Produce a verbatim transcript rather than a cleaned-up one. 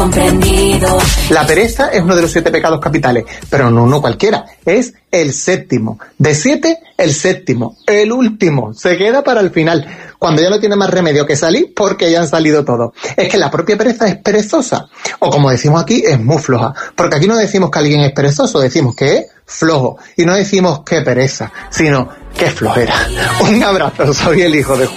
comprendido. La pereza es uno de los siete pecados capitales, pero no uno cualquiera, es el séptimo. De siete, el séptimo, el último, se queda para el final, cuando ya no tiene más remedio que salir porque ya han salido todos. Es que la propia pereza es perezosa, o como decimos aquí, es muy floja, porque aquí no decimos que alguien es perezoso, decimos que es flojo, y no decimos que pereza, sino que flojera. Un abrazo, soy el hijo de Juan.